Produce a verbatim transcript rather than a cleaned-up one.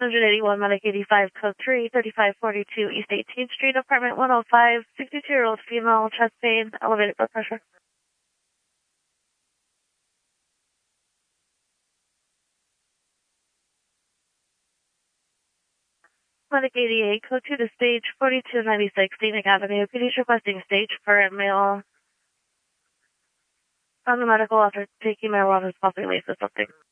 one eighty-one, Medic eighty-five, code three, thirty-five forty-two East eighteenth Street, apartment one oh five, sixty-two-year-old female, chest pain, elevated blood pressure. Medic eighty-eight, code two to stage forty-two ninety-six, Scenic Avenue. Police requesting stage for male. On the medical after taking marijuana is possibly laced with something.